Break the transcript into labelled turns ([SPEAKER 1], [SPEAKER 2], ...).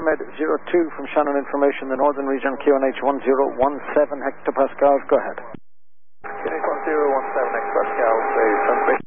[SPEAKER 1] Pyramid 02 from Shannon Information, the Northern Region, QNH 1017 hectopascals. Go ahead.